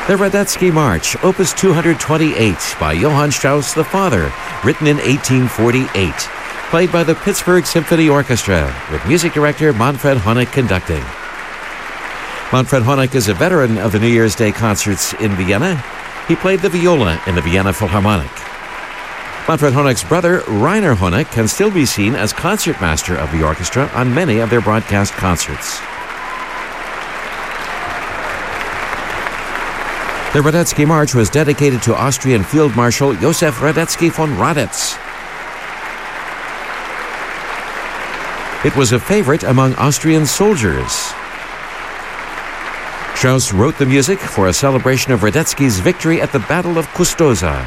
The Radetzky March, Opus 228 by Johann Strauss the Father, written in 1848, played by the Pittsburgh Symphony Orchestra, with music director Manfred Honeck conducting. Manfred Honeck is a veteran of the New Year's Day concerts in Vienna. He played the viola in the Vienna Philharmonic. Manfred Honeck's brother, Rainer Honeck, can still be seen as concertmaster of the orchestra on many of their broadcast concerts. The Radetzky March was dedicated to Austrian Field Marshal Josef Radetzky von Radetz. It was a favorite among Austrian soldiers. Strauss wrote the music for a celebration of Radetzky's victory at the Battle of Custoza.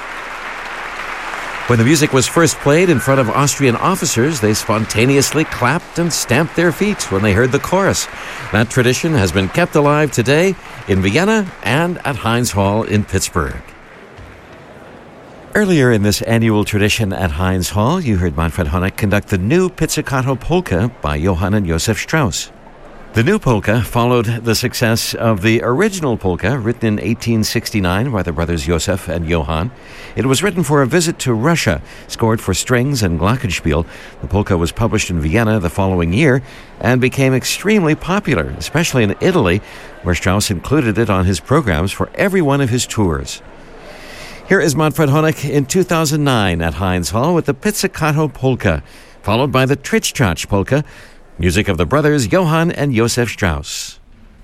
When the music was first played in front of Austrian officers, they spontaneously clapped and stamped their feet when they heard the chorus. That tradition has been kept alive today in Vienna and at Heinz Hall in Pittsburgh. Earlier in this annual tradition at Heinz Hall, you heard Manfred Honeck conduct the new Pizzicato Polka by Johann and Josef Strauss. The new polka followed the success of the original polka, written in 1869 by the brothers Josef and Johann. It was written for a visit to Russia, scored for strings and glockenspiel. The polka was published in Vienna the following year and became extremely popular, especially in Italy, where Strauss included it on his programs for every one of his tours. Here is Manfred Honeck in 2009 at Heinz Hall with the Pizzicato Polka, followed by the Tritschatsch Polka, music of the brothers Johann and Josef Strauss.